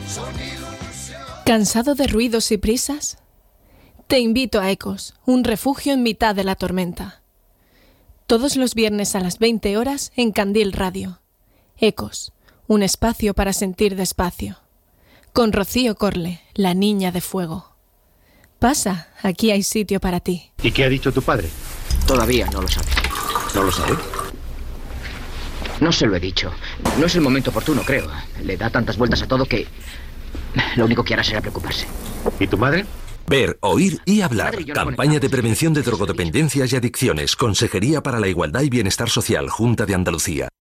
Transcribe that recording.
¿Cansado de ruidos y prisas? Te invito a Ecos, un refugio en mitad de la tormenta. Todos los viernes a las 20 horas en Candil Radio. Ecos, un espacio para sentir despacio. Con Rocío Corle, la niña de fuego. Pasa, aquí hay sitio para ti. ¿Y qué ha dicho tu padre? Todavía no lo sabe. ¿No lo sabe? No se lo he dicho. No es el momento oportuno, creo. Le da tantas vueltas a todo que lo único que hará será preocuparse. ¿Y tu madre? Ver, oír y hablar. Campaña de prevención de drogodependencias y adicciones. Consejería para la Igualdad y Bienestar Social. Junta de Andalucía.